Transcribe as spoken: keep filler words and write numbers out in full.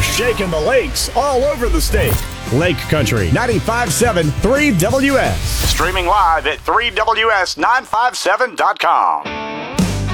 shaking the lakes all over the state. Lake Country ninety-five point seven three W S. Streaming live at three W S nine five seven dot com.